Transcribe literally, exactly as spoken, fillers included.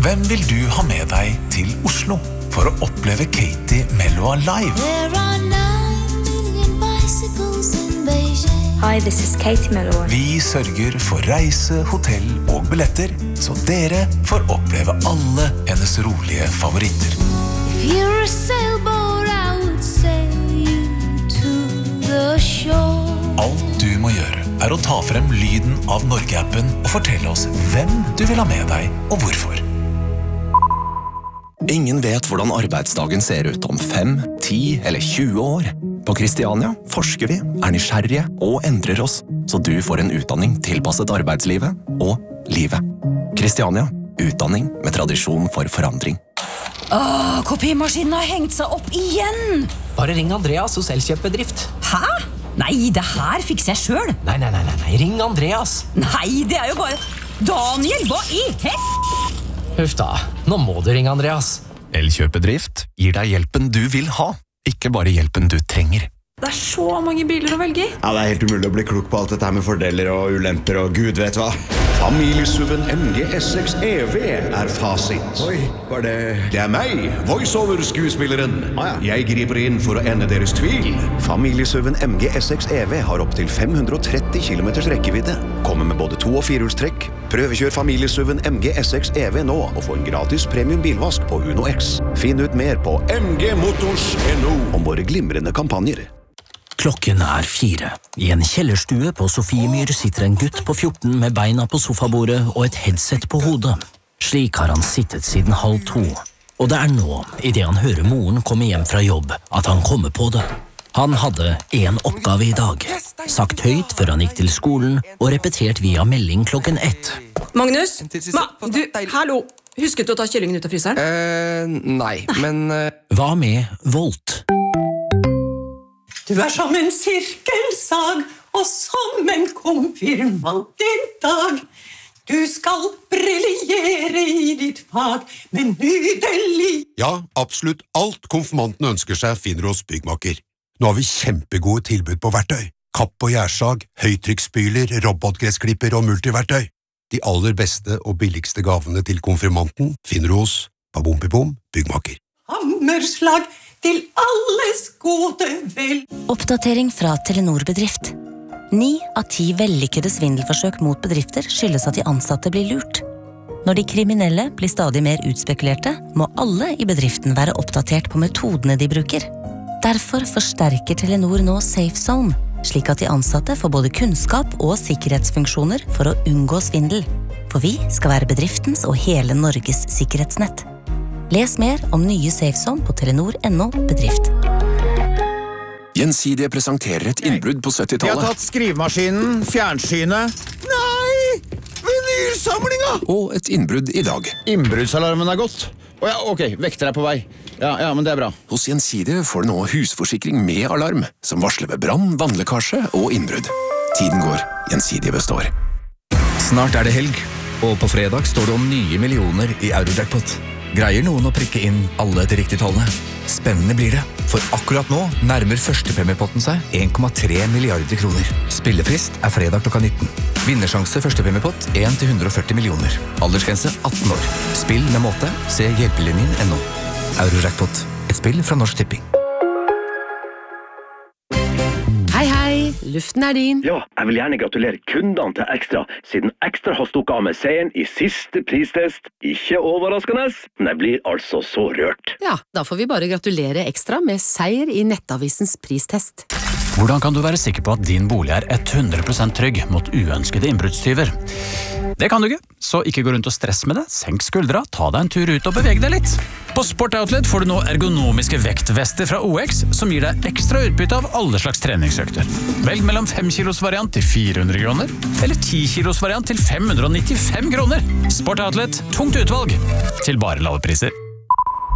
Hvem vil du ha med deg til Oslo for å oppleve Katie Melua live? There are nine million bicycles in Beijing. Hi, this is Katie Melua. Vi sørger for reise, hotell og billetter, så dere får oppleve alle hennes rolige favoritter. If you're a sailboat, I would sail you to the shore. Alt du må gjøre er å ta frem lyden av Norge-appen og fortelle oss hvem du vil ha med deg og hvorfor. Ingen vet hvordan arbeidsdagen ser ut om fem, ti eller tjue år. På Kristiania forsker vi, er nysgjerrige og endrer oss, så du får en utdanning tilpasset arbeidslivet og livet. Kristiania, utdanning med tradisjon for forandring. Åh, kopimaskinen har hengt seg opp igjen! Bare ring Andreas hos Elkjøp-bedrift. Hæ? Nei, det her fikser jeg selv. Nei, nei, nei, nei, nei, ring Andreas. Nei, det er jo bare... Daniel, hva i hel... Huff da, nå må du ringe Andreas. Elkjøp-bedrift gir deg hjelpen du vil ha, ikke bare hjelpen du trenger. Det er så mange biler å velge i. Ja, det er helt umulig å bli klok på alt dette her med fordeler og ulemper og gud vet hva. Familiesuven M G S seks E V er fasit. Oi, var det... Det er meg, voiceover-skuespilleren. Ah, ja. Jeg griper inn for å ende deres tvil. Familiesuven M G S seks E V har opp til fem hundre og tretti kilometers rekkevidde. Kommer med både to- og firehjulstrekk. Prøvekjør familiesuven M G S seks E V nå og få en gratis premium bilvask på Uno X. Finn ut mer på m g motors punktum no om våre glimrende kampanjer. Klokken er fire. I en kjellerstue på Sofiemyr sitter en gutt på fjorten med beina på sofabordet og et headset på hodet. Slik har han sittet siden halv to. Og det er nå, i det han hører moren komme hjem fra jobb, at han kommer på det. Han hadde en oppgave i dag. Sagt høyt før han gikk til skolen, og repetert via melding klokken ett. Magnus? Ma, du, hallo. Husket du å ta kyllingen ut av fryseren? Eh, nei, men... Uh... Hva med Volt? Du er som en sirkelsag, og som en konfirmant i dag. Du skal briljere i ditt fag, men nydelig. Ja, absolutt alt konfirmanten ønsker seg finner hos Byggmaker. Nå har vi kjempegode tilbud på verktøy. Kapp og gjærsag, høytrykksspyler, robotgressklipper og multiverktøy. De aller beste og billigste gavene til konfirmanten finner du hos Babompipom Byggmaker. Hammerslag til alles gode vel. Oppdatering fra Telenor Bedrift. Ni av ti vellykkede svindelforsøk mot bedrifter skyldes at de ansatte blir lurt. Når de kriminelle blir stadig mer utspekulerte, må alle i bedriften være oppdatert på metodene de bruker. Derfor forsterker Telenor nå Safe Zone, slik at de ansatte får både kunnskap og sikkerhetsfunksjoner for å unngå svindel. For vi skal være bedriftens og hele Norges sikkerhetsnett. Les mer om nye SafeZone på telenor punktum no bedrift. Gjensidige presenterer et innbrudd på syttitallet. Vi har tatt skrivemaskinen, fjernsynet. Nei! Vinylsamlinga! Og et innbrudd i dag. Innbruddsalarmen er gått. Å ja, ok, vekter er på vei. Ja, ja, men det er bra. Hos Gjensidige får du nå husforsikring med alarm, som varsler ved brann, vannlekkasje og innbrudd. Tiden går, Gjensidige består. Snart er det helg, og på fredag står det om nye millioner i Eurojackpot. Greier noen å prikke inn alle de riktige tallene? Spennende blir det, for akkurat nå nærmer førstepremiepotten seg en komma tre milliarder kroner. Spillefrist er fredag klokka nitten. Vinnersjanse førstepremiepott en til hundre og førti millioner. Aldersgrense atten år. Spill med måte, se hjelpelinjen punktum no. Eurojackpot, et spill fra Norsk Tipping. Hei, hei, luften er din. Ja, jeg vil gjerne gratulere kundene til Ekstra, siden Ekstra har stukket av med seieren i siste pristest. Ikke overraskende, men jeg blir altså så rørt. Ja, da får vi bare gratulere Ekstra med seier i Nettavisens pristest. Hvordan kan du være sikker på at din bolig er hundre prosent trygg mot uønskede innbruddstyver? Det kan du ikke, så ikke gå rundt og stress med det. Senk skuldra, ta deg en tur ut og beveg deg litt. På Sport Outlet får du nå ergonomiske vektvester fra O X, som gir deg ekstra utbytte av alle slags treningsøkter. Velg mellom fem kilos variant til fire hundre kroner, eller ti kilos variant til fem hundre og nittifem kroner. Sport Outlet, tungt utvalg, til bare lave priser.